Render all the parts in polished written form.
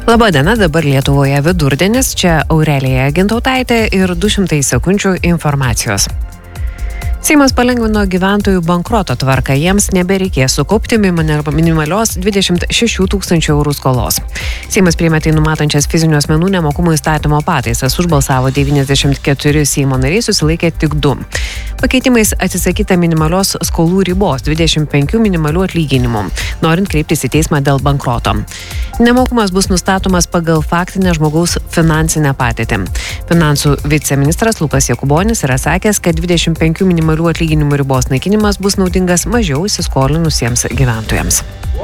Labadiena, dabar Lietuvoje vidurdienis, čia Aurelija Gintautaitė ir 200 sekundžių informacijos. Seimas palengvino gyventojų bankroto tvarką, jiems nebereikės sukaupti minimalios 26 000 eurų skolos. Seimas priėmė tai numatančias fizinių asmenų nemokumo įstatymo pataisas, užbalsavo 94 Seimo nariai, susilaikė tik 2. Pakeitimais atsisakyta minimalios skolų ribos 25 minimalių atlyginimų, norint kreiptis į teismą dėl bankroto. Nemokumas bus nustatomas pagal faktinę žmogaus finansinę patirtį. Finansų viceministras Lukas Jakubonis yra sakęs, kad 25 minimalių atlyginimų ribos naikinimas bus naudingas mažiau įsiskolinusiems gyventojams.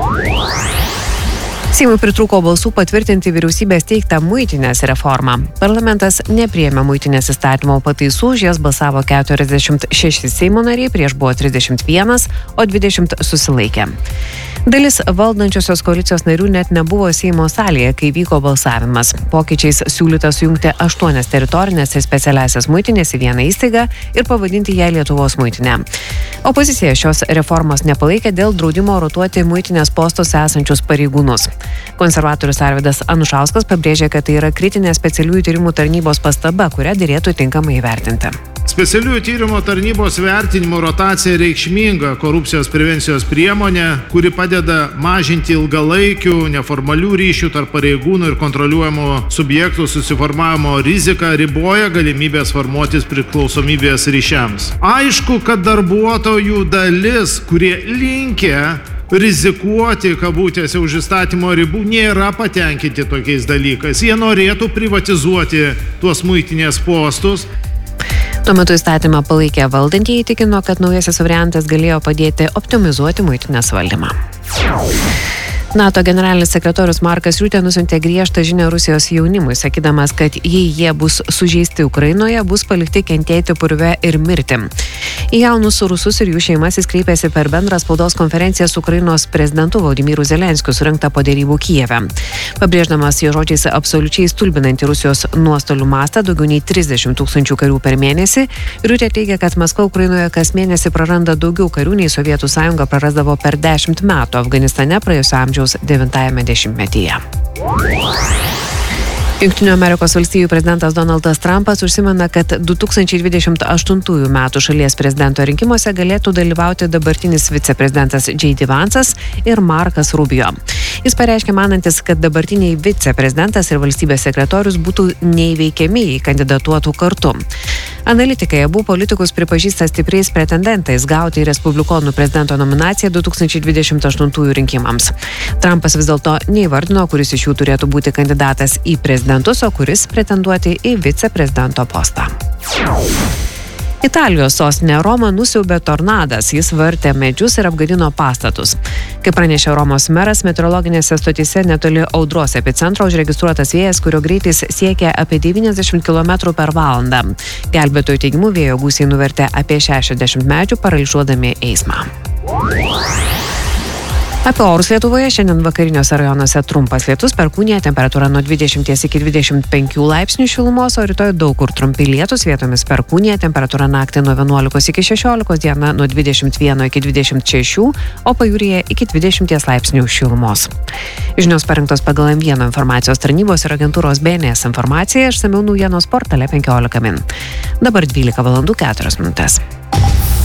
Seimui pritrūko balsų patvirtinti vyriausybės teiktą muitinės reformą. Parlamentas nepriėmė muitinės įstatymo pataisų, už jas balsavo 46 Seimo nariai, prieš buvo 31, o 20 susilaikė. Dalis valdančiosios koalicijos narių net nebuvo Seimo salėje, kai vyko balsavimas. Pokyčiais siūlyta sujungti 8 teritorinės ir specialiasias muitinės į vieną įstaigą ir pavadinti ją Lietuvos muitinę. Opozicija šios reformos nepalaikė dėl draudimo rotuoti muitinės postuose esančius pareigūnus. Konservatorius Arvydas Anušauskas pabrėžė, kad tai yra kritinė specialiųjų tyrimų tarnybos pastaba, kurią derėtų tinkamai įvertinti. Specialiųjų tyrimo tarnybos vertinimo rotacija reikšminga korupcijos prevencijos priemonė, kuri padeda mažinti ilgalaikių neformalių ryšių tarp pareigūnų ir kontroliuojamų subjektų susiformavimo riziką, riboja galimybės formuotis priklausomybės ryšiams. Aišku, kad darbuotojų dalis, kurie linkę rizikuoti, kabutėse, už įstatymo ribų, nėra patenkinti tokiais dalykais. Jie norėtų privatizuoti tuos muitinės postus. Tuo metu įstatymą palaikė valdantieji, tikino, kad naujasis variantas galėjo padėti optimizuoti muitinės valdymą. NATO generalinis sekretorius Markas Riutė nusiuntė griežtą žinią Rusijos jaunimui, sakydamas, kad jei jie bus sužeisti Ukrainoje, bus palikti kentėti purve ir mirti. Į jaunus rusus ir jų šeimas jis kreipėsi per bendrą spaudos konferenciją su Ukrainos prezidentu Volodymyru Zelenskiu, surengtą po derybų Kijeve. Pabrėždamas jo žodžiais absoliučiai stulbinantį Rusijos nuostolių mastą, daugiau nei 30 000 karių per mėnesį, Riutė teigia, kad Maskva Ukrainoje kas mėnesį praranda daugiau karių nei Sovietų sąjunga prarasdavo per 10 metų Afganistane praėjusio amžiaus 90-ame dešimtmetyje. Jungtinių Amerikos valstijų prezidentas Donaldas Trumpas užsimena, kad 2028 metų šalies prezidento rinkimuose galėtų dalyvauti dabartinis viceprezidentas J.D. Vance'as ir Markas Rubio. Jis pareiškė manantis, kad dabartiniai viceprezidentas ir valstybės sekretorius būtų neįveikiami, jei kandidatuotų kartu. Analitikai abu politikus pripažįsta stipriais pretendentais gauti respublikonų prezidento nominaciją 2028 rinkimams. Trumpas vis dėlto neįvardino, kuris iš jų turėtų būti kandidatas į prezidentus, o kuris pretenduoti į viceprezidento postą. Italijos sostinė Roma nusiaubė tornadas, jis vartė medžius ir apgadino pastatus. Kaip pranešė Romos meras, meteorologinėse stotyse netoli audros epicentro užregistruotas vėjas, kurio greitis siekia apie 90 km/h. Gelbėtojų teigimu vėjo gūsiai nuvertė apie 60 medžių, paralyžiuodami eismą. Apie orus Lietuvoje šiandien vakariniuose rajonuose trumpas lietus, Perkūnija temperatūra nuo 20 iki 25 laipsnių šilumos, o rytoj daug kur trumpi lietus, vietomis Perkūnija temperatūra naktį nuo 11 iki 16, diena nuo 21 iki 26, o pajūryje iki 20 laipsnių šilumos. Žinios parengtos pagal M1 informacijos tarnybos ir agentūros BNS informaciją, išsamiau naujienos portale 15 min. Dabar 12 valandų 4 minutės.